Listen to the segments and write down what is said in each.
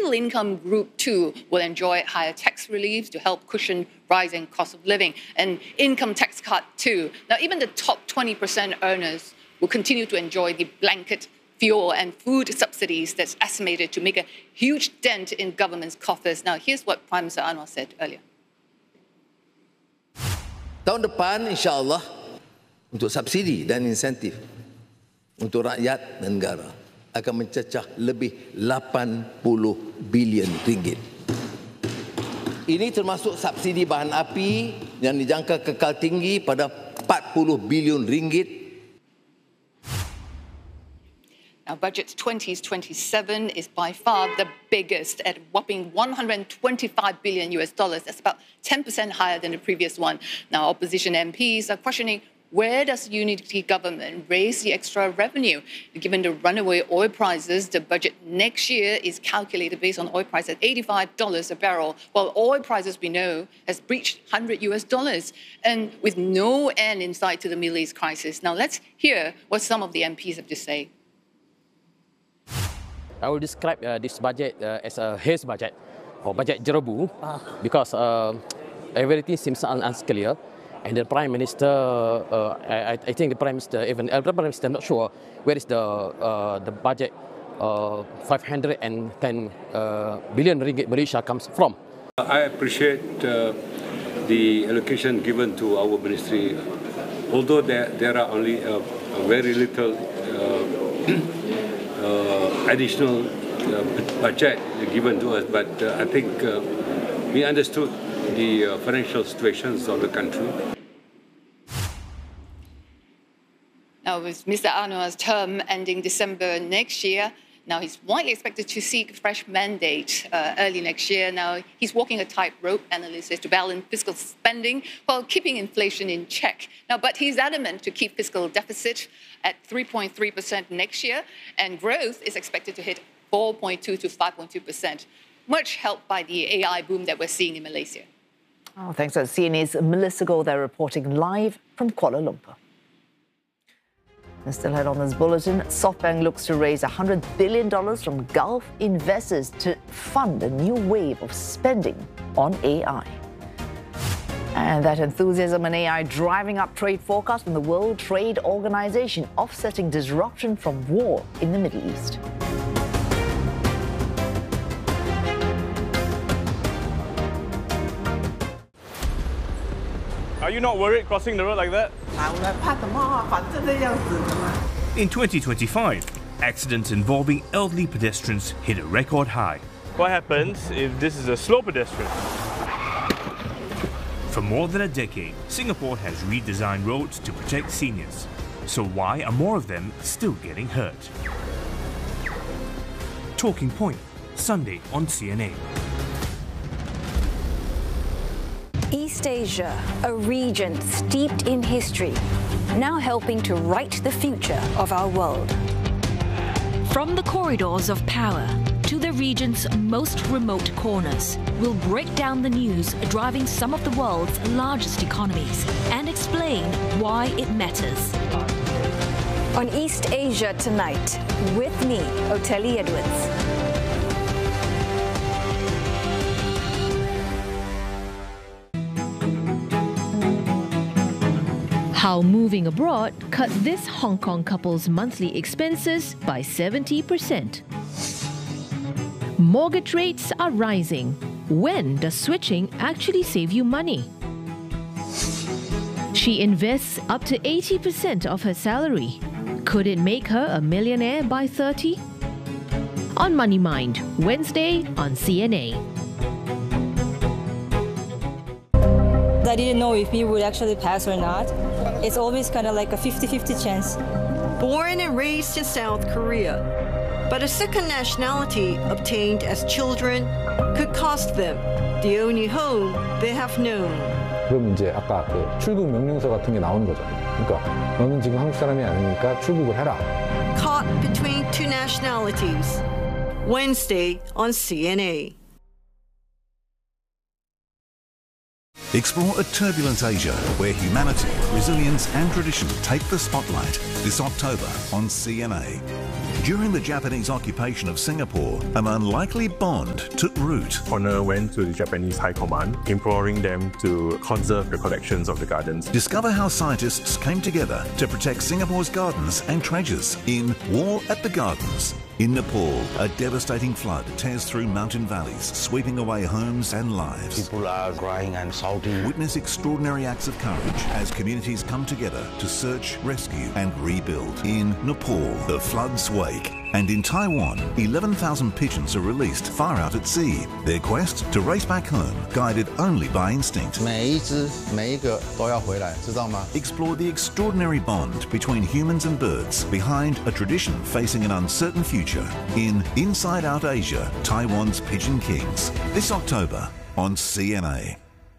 middle income group too will enjoy higher tax reliefs to help cushion rising cost of living, and income tax cut too. Now, even the top 20% earners will continue to enjoy the blanket fuel and food subsidies that's estimated to make a huge dent in government's coffers. Now, here's what Prime Minister Anwar said earlier. Tahun depan, insyaAllah, untuk subsidi dan insentif untuk rakyat dan negara akan mencecah lebih 80 bilion ringgit. Ini termasuk subsidi bahan api yang dijangka kekal tinggi pada 40 bilion ringgit. Now, budget 2027 is by far the biggest at whopping $125 billion US. That's about 10% higher than the previous one. Now, opposition MPs are questioning, where does unity government raise the extra revenue? Given the runaway oil prices, the budget next year is calculated based on oil price at $85 a barrel, while oil prices, we know, has breached $100 US, and with no end in sight to the Middle East crisis. Now, let's hear what some of the MPs have to say. I will describe this budget as a haze budget or budget jerobu because everything seems unclear, and the Prime Minister, I think the Prime Minister, even the Prime Minister, not sure where is the budget 510 billion ringgit Malaysia comes from. I appreciate the allocation given to our ministry, although there are only very little additional budget given to us, but I think we understood the financial situations of the country. Now, with Mr. Anwar's term ending December next year, now he's widely expected to seek a fresh mandate early next year. Now, he's walking a tightrope, analysts say, to balance fiscal spending while keeping inflation in check. Now, but he's adamant to keep fiscal deficit at 3.3% next year, and growth is expected to hit 4.2 to 5.2%, much helped by the AI boom that we're seeing in Malaysia. Oh, thanks. CNA's Melissa Goh there reporting live from Kuala Lumpur. And still ahead on this bulletin, SoftBank looks to raise $100 billion from Gulf investors to fund a new wave of spending on AI. And that enthusiasm in AI driving up trade forecasts from the World Trade Organization, offsetting disruption from war in the Middle East. Are you not worried crossing the road like that? In 2025, accidents involving elderly pedestrians hit a record high. What happens if this is a slow pedestrian? For more than a decade, Singapore has redesigned roads to protect seniors. So why are more of them still getting hurt? Talking Point, Sunday on CNA. East Asia, a region steeped in history, now helping to write the future of our world. From the corridors of power to the region's most remote corners, we'll break down the news driving some of the world's largest economies and explain why it matters. On East Asia Tonight, with me, Oteli Edwards. How moving abroad cut this Hong Kong couple's monthly expenses by 70%. Mortgage rates are rising. When does switching actually save you money? She invests up to 80% of her salary. Could it make her a millionaire by 30? On Money Mind, Wednesday on CNA. I didn't know if we would actually pass or not. It's always kind of like a 50-50 chance. Born and raised in South Korea, but a second nationality obtained as children could cost them the only home they have known. 그럼 이제 아까 그 출국 명령서 같은 게 나오는 거죠. 그러니까 너는 지금 한국 사람이 아니니까 출국을 해라. Caught between two nationalities. Wednesday on CNA. Explore a turbulent Asia where humanity, resilience and tradition take the spotlight this October on CNA. During the Japanese occupation of Singapore, an unlikely bond took root. Honor went to the Japanese High Command, imploring them to conserve the collections of the gardens. Discover how scientists came together to protect Singapore's gardens and treasures in War at the Gardens. In Nepal, a devastating flood tears through mountain valleys, sweeping away homes and lives. People are crying and shouting. Witness extraordinary acts of courage as communities come together to search, rescue and rebuild. In Nepal, the flood's wake. And in Taiwan, 11,000 pigeons are released far out at sea. Their quest to race back home, guided only by instinct. 每一只每一个都要回来，知道吗？ Explore the extraordinary bond between humans and birds behind a tradition facing an uncertain future in Inside Out Asia, Taiwan's Pigeon Kings. This October on CNA.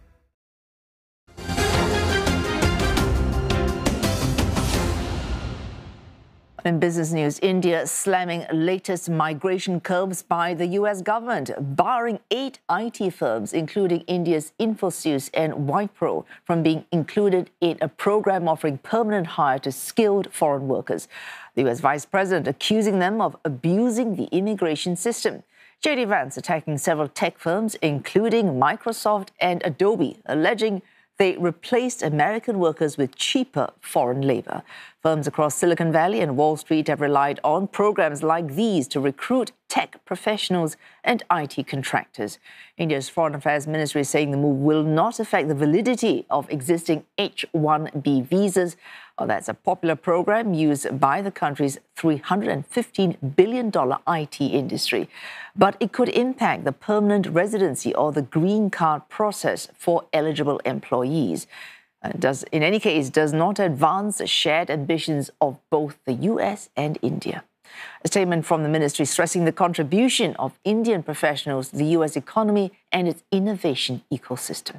In business news, India slamming latest migration curbs by the US government, barring 8 IT firms, including India's Infosys and Wipro, from being included in a program offering permanent hire to skilled foreign workers. The US Vice President accusing them of abusing the immigration system. JD Vance attacking several tech firms, including Microsoft and Adobe, alleging they replaced American workers with cheaper foreign labor. Firms across Silicon Valley and Wall Street have relied on programs like these to recruit tech professionals and IT contractors. India's Foreign Affairs Ministry is saying the move will not affect the validity of existing H-1B visas. That's a popular program used by the country's $315 billion IT industry. But it could impact the permanent residency or the green card process for eligible employees. In any case, does not advance the shared ambitions of both the US and India. A statement from the ministry stressing the contribution of Indian professionals to the US economy and its innovation ecosystem.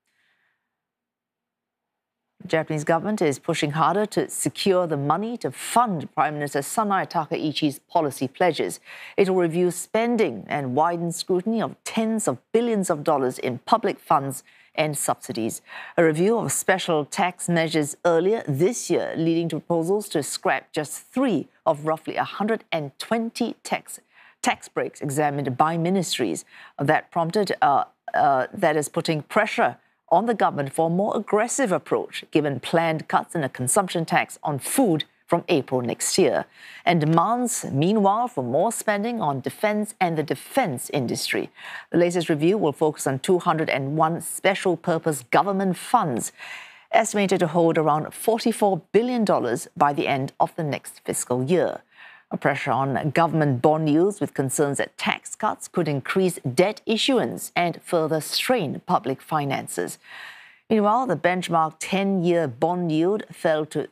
The Japanese government is pushing harder to secure the money to fund Prime Minister Sanae Takaichi's policy pledges. It will review spending and widen scrutiny of tens of billions of dollars in public funds and subsidies. A review of special tax measures earlier this year leading to proposals to scrap just 3 of roughly 120 tax breaks examined by ministries. That is putting pressure on the government for a more aggressive approach, given planned cuts in a consumption tax on food from April next year, and demands, meanwhile, for more spending on defense and the defense industry. The latest review will focus on 201 special purpose government funds, estimated to hold around $44 billion by the end of the next fiscal year. A pressure on government bond yields with concerns that tax cuts could increase debt issuance and further strain public finances. Meanwhile, the benchmark 10-year bond yield fell to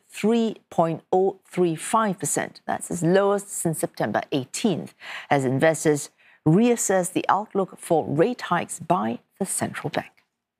3.035%. That's its lowest since September 18th, as investors reassess the outlook for rate hikes by the central bank.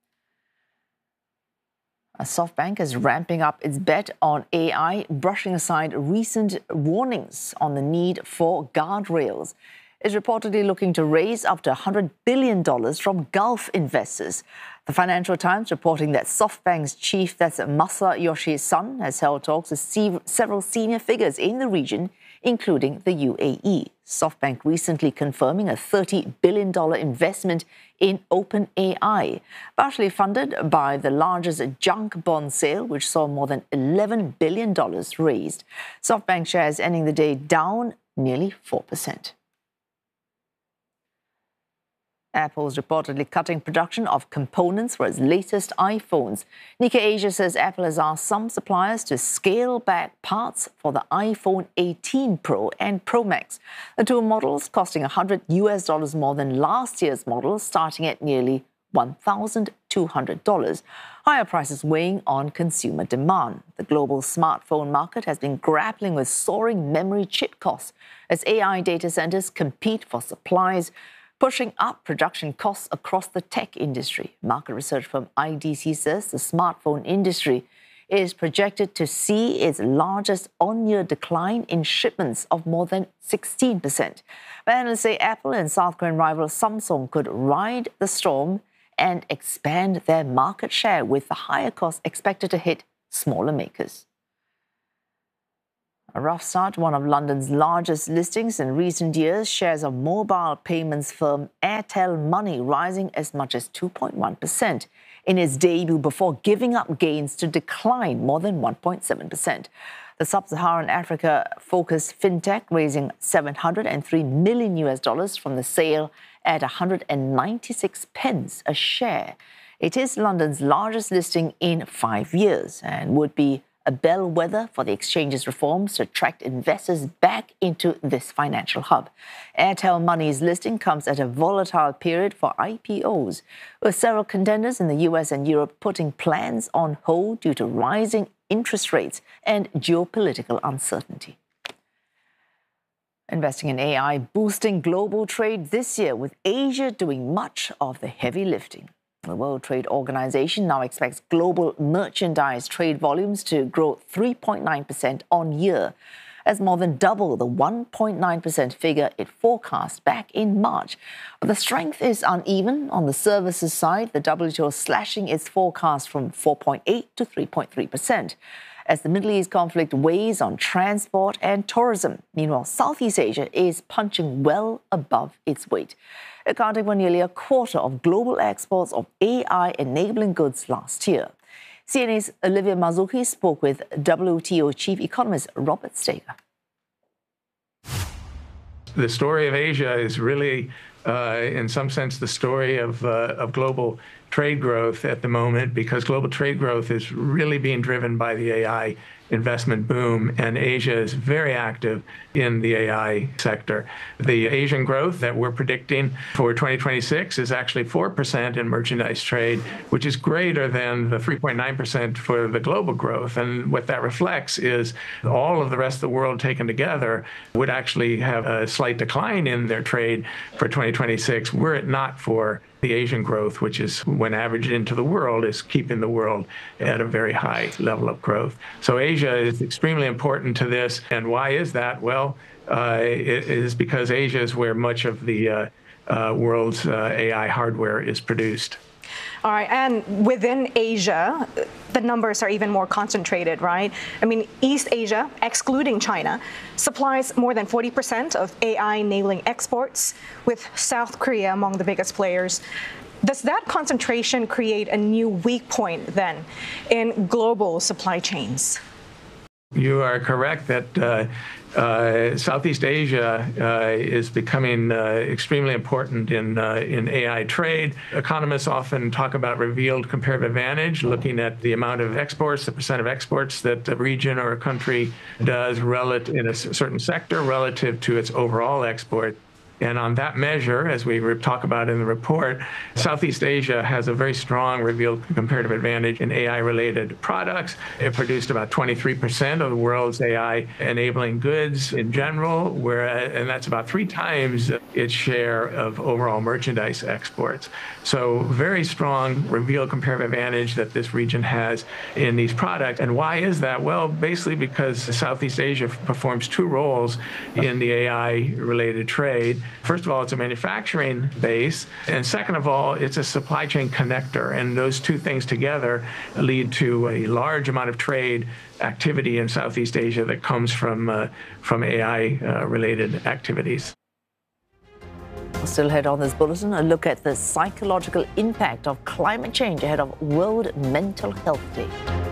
SoftBank is ramping up its bet on AI, brushing aside recent warnings on the need for guardrails. It's reportedly looking to raise up to $100 billion from Gulf investors. The Financial Times reporting that SoftBank's chief, that's Masayoshi Son, has held talks with several senior figures in the region, including the UAE. SoftBank recently confirming a $30 billion investment in OpenAI, partially funded by the largest junk bond sale, which saw more than $11 billion raised. SoftBank shares ending the day down nearly 4%. Apple is reportedly cutting production of components for its latest iPhones. Nikkei Asia says Apple has asked some suppliers to scale back parts for the iPhone 18 Pro and Pro Max. The two models costing $100 more than last year's model, starting at nearly $1,200. Higher prices weighing on consumer demand. The global smartphone market has been grappling with soaring memory chip costs as AI data centers compete for supplies, pushing up production costs across the tech industry. Market research firm IDC says the smartphone industry is projected to see its largest on-year decline in shipments of more than 16%. But analysts say Apple and South Korean rival Samsung could ride the storm and expand their market share, with the higher costs expected to hit smaller makers. A rough start. One of London's largest listings in recent years, shares of mobile payments firm Airtel Money rising as much as 2.1% in its debut before giving up gains to decline more than 1.7%. The sub-Saharan Africa-focused fintech raising $703 million from the sale at 196 pence a share. It is London's largest listing in 5 years and would be a bellwether for the exchange's reforms to attract investors back into this financial hub. Airtel Money's listing comes at a volatile period for IPOs, with several contenders in the US and Europe putting plans on hold due to rising interest rates and geopolitical uncertainty. Investing in AI boosting global trade this year, with Asia doing much of the heavy lifting. The World Trade Organization now expects global merchandise trade volumes to grow 3.9% on year, as more than double the 1.9% figure it forecast back in March. But the strength is uneven. On the services side, the WTO slashing its forecast from 4.8 to 3.3%. As the Middle East conflict weighs on transport and tourism. Meanwhile, Southeast Asia is punching well above its weight, accounting for nearly a quarter of global exports of AI-enabling goods last year. CNA's Olivia Marzouki spoke with WTO Chief Economist Robert Steger. The story of Asia is really, in some sense, the story of global trade growth at the moment, because global trade growth is really being driven by the AI investment boom, and Asia is very active in the AI sector. The Asian growth that we're predicting for 2026 is actually 4% in merchandise trade, which is greater than the 3.9% for the global growth. And what that reflects is all of the rest of the world taken together would actually have a slight decline in their trade for 2026, were it not for the Asian growth, which is, when averaged into the world, is keeping the world at a very high level of growth. So Asia is extremely important to this. And why is that? Well, it is because Asia is where much of the world's AI hardware is produced. All right, and within Asia, the numbers are even more concentrated, right? I mean, East Asia, excluding China, supplies more than 40% of AI-enabling exports, with South Korea among the biggest players. Does that concentration create a new weak point, then, in global supply chains? You are correct that Southeast Asia is becoming extremely important in AI trade. Economists often talk about revealed comparative advantage, looking at the amount of exports, the percent of exports that a region or a country does in a certain sector relative to its overall export. And on that measure, as we talk about in the report, Southeast Asia has a very strong revealed comparative advantage in AI-related products. It produced about 23% of the world's AI-enabling goods in general, and that's about 3 times its share of overall merchandise exports. So very strong revealed comparative advantage that this region has in these products. And why is that? Well, basically because Southeast Asia performs 2 roles in the AI-related trade. First of all, it's a manufacturing base, and second of all, it's a supply chain connector, and those 2 things together lead to a large amount of trade activity in Southeast Asia that comes from AI-related activities. We'll still head on this bulletin, a look at the psychological impact of climate change ahead of World Mental Health Day.